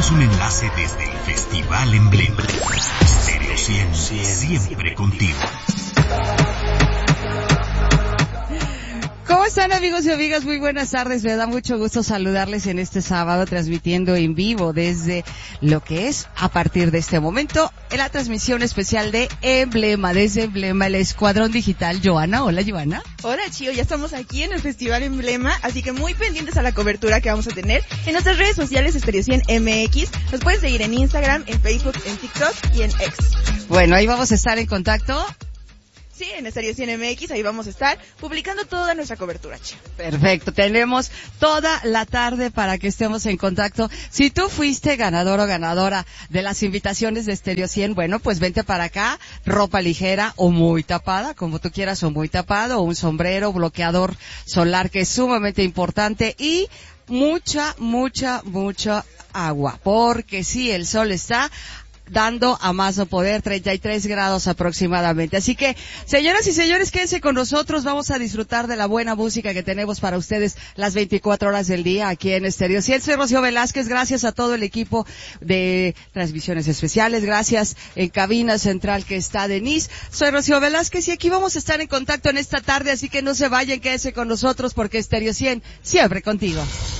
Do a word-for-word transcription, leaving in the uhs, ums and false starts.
Tenemos un enlace desde el Festival Emblema. Stereo cien, siempre contigo. ¿Cómo están, amigos y amigas? Muy buenas tardes. Me da mucho gusto saludarles en este sábado, transmitiendo en vivo desde lo que es, a partir de este momento, en la transmisión especial de Emblema, desde Emblema, el Escuadrón Digital. Joana, hola, Joana. Hola, Chio, ya estamos aquí en el Festival Emblema, así que muy pendientes a la cobertura que vamos a tener en nuestras redes sociales Stereo cien M X. Nos pueden seguir en Instagram, en Facebook, en TikTok y en X. Bueno, ahí vamos a estar en contacto. Sí, en Stereo cien M X, ahí vamos a estar publicando toda nuestra cobertura, Chio. Perfecto, tenemos toda la tarde para que estemos en contacto. Si tú fuiste ganador o ganadora de las invitaciones de Stereo cien, bueno, pues vente para acá, ropa ligera o muy tapada, como tú quieras, o muy tapado, o un sombrero, bloqueador solar, que es sumamente importante, y mucha, mucha, mucha agua, porque sí, el sol está dando a más no poder, treinta y tres grados aproximadamente. Así que, señoras y señores, quédense con nosotros, vamos a disfrutar de la buena música que tenemos para ustedes las veinticuatro horas del día aquí en Stereo cien. Soy Rocío Velázquez, gracias a todo el equipo de transmisiones especiales, gracias en cabina central que está Denise. Soy Rocío Velázquez y aquí vamos a estar en contacto en esta tarde, así que no se vayan, quédense con nosotros porque Stereo cien siempre contigo.